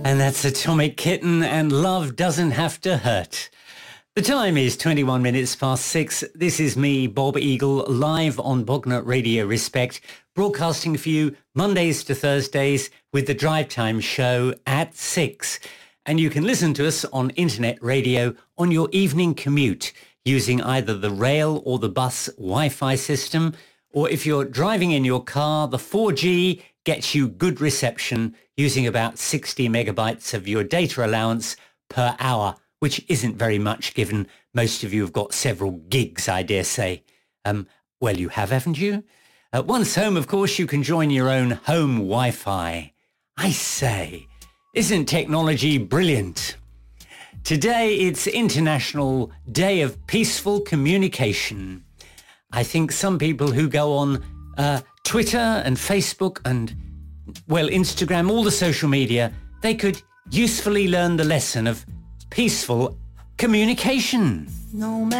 And that's Atomic Kitten and Love Doesn't Have to Hurt. The time is 21 minutes past 6. This is me, Bob Eagle, live on Bognor Radio Respect, broadcasting for you Mondays to Thursdays with the Drive Time show at 6. And you can listen to us on internet radio on your evening commute using either the rail or the bus Wi-Fi system, or if you're driving in your car, the 4G gets you good reception using about 60 megabytes of your data allowance per hour, which isn't very much given most of you have got several gigs, I dare say. Well, you have, haven't you? Once home, of course, you can join your own home Wi-Fi. I say, isn't technology brilliant? Today, it's International Day of Peaceful Communication. I think some people who go on Twitter and Facebook and, well, Instagram, all the social media, they could usefully learn the lesson of peaceful communication. No